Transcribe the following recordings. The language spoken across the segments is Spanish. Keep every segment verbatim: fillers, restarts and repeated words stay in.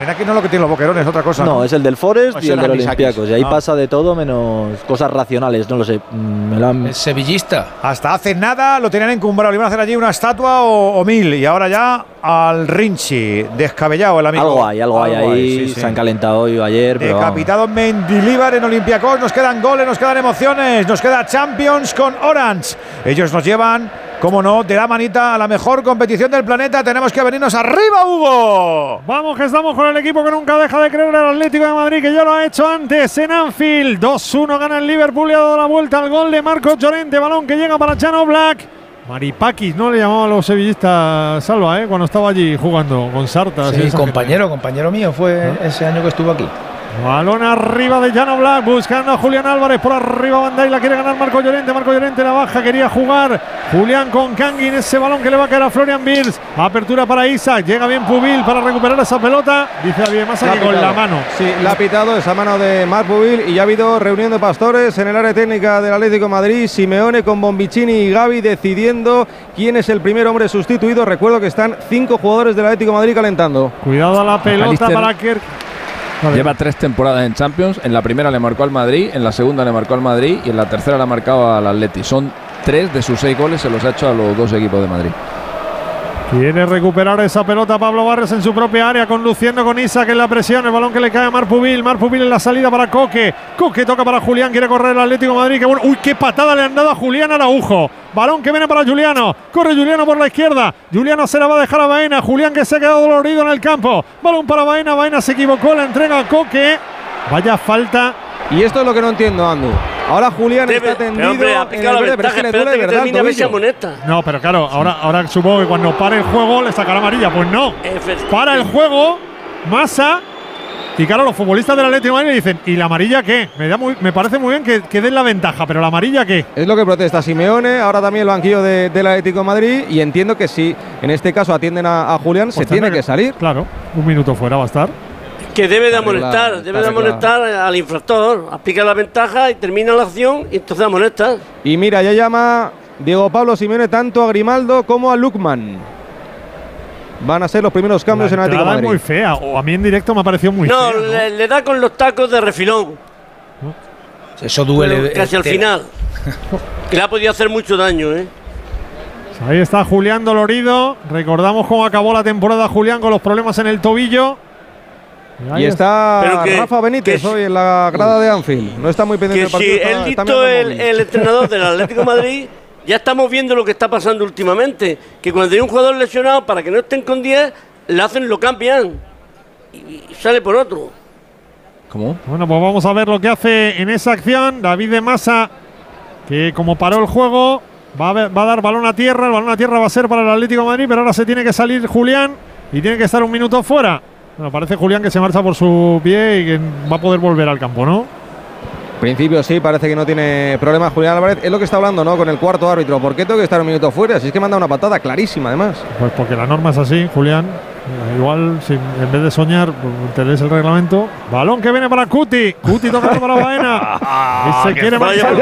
Aquí no es lo que tienen los boquerones, otra cosa. No, no, es el del Forest es y el del Olympiacos. Y ahí ah. pasa de todo menos cosas racionales, no lo sé. Me lo han... Es sevillista. Hasta hace nada lo tenían encumbrado, le iban a hacer allí una estatua o, o mil. Y ahora ya al Rinchi, descabellado el amigo. Algo hay, algo, algo hay ahí. Sí, sí. Se han calentado hoy o ayer. Decapitado pero Mendilibar en Olympiacos. Nos quedan goles, nos quedan emociones, nos queda Champions con Orange. Ellos nos llevan, como no, de la manita a la mejor competición del planeta. Tenemos que venirnos arriba, Hugo. Vamos, que estamos con el equipo que nunca deja de creer, el Atlético de Madrid, que ya lo ha hecho antes en Anfield. dos uno gana el Liverpool y ha dado la vuelta al gol de Marcos Llorente. Balón que llega para Jan Oblak. Maripakis, no le llamaban a los sevillistas Salva, ¿eh? Cuando estaba allí jugando con Sartas. Sí, compañero, compañero mío fue ¿no? ese año que estuvo aquí. Balón arriba de Jan Oblak, buscando a Julián Álvarez, por arriba Bandai, la quiere ganar Marco Llorente, Marco Llorente la baja, quería jugar Julián con Kangin, ese balón que le va a caer a Florian Wirtz, apertura para Isaac, llega bien Pubil para recuperar esa pelota, dice David Massa que con la mano. Sí, la ha pitado esa mano de Marc Pubil y ya ha habido reunión de pastores en el área técnica del Atlético de Madrid, Simeone con Bonvicini y Gavi decidiendo quién es el primer hombre sustituido. Recuerdo que están cinco jugadores del Atlético de Madrid calentando. Cuidado a la pelota Calister. para que Lleva tres temporadas en Champions. En la primera le marcó al Madrid, en la segunda le marcó al Madrid y en la tercera le ha marcado al Atleti. Son tres de sus seis goles, se los ha hecho a los dos equipos de Madrid. Quiere recuperar esa pelota Pablo Barrios en su propia área, conduciendo con Isaac en la presión. El balón que le cae a Marc Pubil. Marc Pubil en la salida para Coque. Coque toca para Julián, quiere correr el Atlético de Madrid. Que bueno. Uy, qué patada le han dado a Julián Araujo. Balón que viene para Juliano. Corre Juliano por la izquierda. Juliano se la va a dejar a Baena. Julián que se ha quedado dolorido en el campo. Balón para Baena. Baena se equivocó, la entrega a Coque. Vaya falta. Y esto es lo que no entiendo, Andu. Ahora Julián Debe, está tendido hombre, en el verde, pero es que le duele de verdad el tobillo. No, pero claro, ahora, ahora supongo que cuando pare el juego le sacará amarilla. Pues no. Para el juego, Massa. Y claro, los futbolistas del Atlético de Madrid dicen, ¿y la amarilla qué? Me, da muy, me parece muy bien que, que den la ventaja, pero ¿la amarilla qué? Es lo que protesta Simeone, ahora también el banquillo de, del Atlético de Madrid, y entiendo que si en este caso atienden a, a Julián, pues se tiene que, que salir. Claro, un minuto fuera va a estar. Que debe de amonestar, debe de amonestar al infractor, aplica la ventaja y termina la acción y entonces amonesta. Y mira, ya llama Diego Pablo Simeone tanto a Grimaldo como a Lukman. Van a ser los primeros cambios la en el Atlético de Madrid. Es muy fea, o a mí en directo me ha parecido muy no, fea. No, le, le da con los tacos de refilón. ¿No? Eso duele. Pero casi al final. Que le ha podido hacer mucho daño, ¿eh? Ahí está Julián dolorido. Recordamos cómo acabó la temporada Julián con los problemas en el tobillo. Y está que, Rafa Benítez hoy en la grada de Anfield. No está muy pendiente del partido. Si él dictó el, el entrenador del Atlético de Madrid, ya estamos viendo lo que está pasando últimamente. Que cuando hay un jugador lesionado, para que no estén con diez, le hacen, lo cambian. Y, y sale por otro. ¿Cómo? Bueno, pues vamos a ver lo que hace en esa acción David de Massa, que como paró el juego, va a, ver, va a dar balón a tierra. El balón a tierra va a ser para el Atlético de Madrid, pero ahora se tiene que salir Julián y tiene que estar un minuto fuera. Bueno, parece Julián que se marcha por su pie y que va a poder volver al campo, ¿no? En principio sí, parece que no tiene problemas Julián Álvarez. Es lo que está hablando, ¿no? Con el cuarto árbitro. ¿Por qué tengo que estar un minuto fuera? Si es que manda una patada clarísima, además. Pues porque la norma es así, Julián. Igual, si en vez de soñar, pues, te lees el reglamento. Balón que viene para Cuti. Cuti toca para Baena. Y se quiere marchar.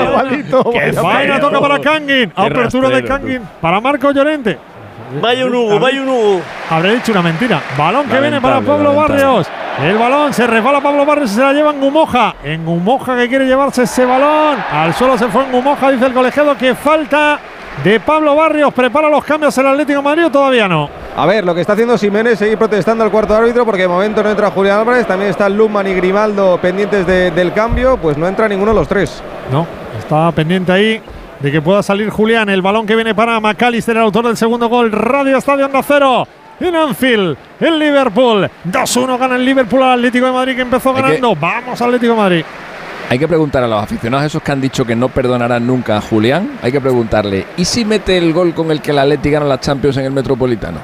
Baena toca para Kangin. Apertura de Kangin para Marco Llorente. Vaya un Hugo, vaya un Hugo. Habré dicho una mentira. Balón que viene para Pablo Barrios. El balón se resbala Pablo Barrios y se la lleva en Ngumoja. En Ngumoja que quiere llevarse ese balón. Al suelo se fue en Ngumoja, dice el colegiado que falta de Pablo Barrios. ¿Prepara los cambios el Atlético de Madrid o todavía no? A ver, lo que está haciendo Simeone es seguir protestando al cuarto árbitro porque de momento no entra Julián Álvarez. También están Lukman y Grimaldo pendientes de, del cambio. Pues no entra ninguno de los tres. No, está pendiente ahí de que pueda salir Julián. El balón que viene para McAllister, el autor del segundo gol. Radio Estadio Onda Cero en Anfield, en Liverpool. dos uno gana el Liverpool al Atlético de Madrid, que empezó ganando. Que, Vamos Atlético de Madrid. Hay que preguntar a los aficionados esos que han dicho que no perdonarán nunca a Julián. Hay que preguntarle, ¿y si mete el gol con el que el Atlético gana la Champions en el Metropolitano?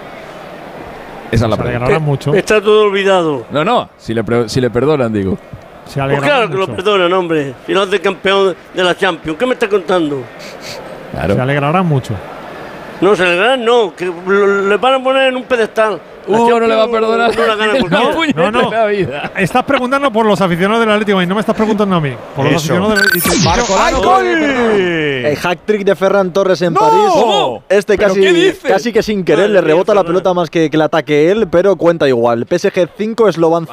Esa es la pregunta. Mucho. Está todo olvidado. No, no, si le, si le perdonan, digo. Se pues claro que mucho. Lo perdonan, hombre. Si lo hace campeón de la Champions. ¿Qué me está contando? Claro. Se alegrarán mucho. No, se alegrarán, no. Que le van a poner en un pedestal. Hugo no le va a perdonar. No, la gana no, no, no. Vida. Estás preguntando por los aficionados del Atlético y no me estás preguntando a mí. Por los Eso. aficionados del Marco ¡Ay, gol! El hat-trick de Ferran Torres en ¡No! París. ¿Cómo? Este casi, casi que sin querer le rebota la pelota más que, que le ataque él, pero cuenta igual. P S G cinco, Slovan